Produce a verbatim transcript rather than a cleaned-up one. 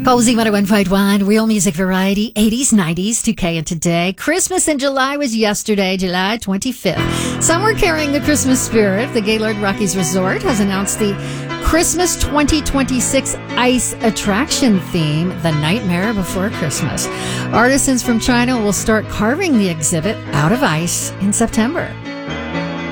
Cozy one oh one point one, real music variety, eighties, nineties, two K and today. Christmas in July was yesterday, July twenty-fifth. Some were carrying the Christmas spirit. The Gaylord Rockies Resort has announced the Christmas twenty twenty-six ice attraction theme, The Nightmare Before Christmas. Artisans from China will start carving the exhibit out of ice in September.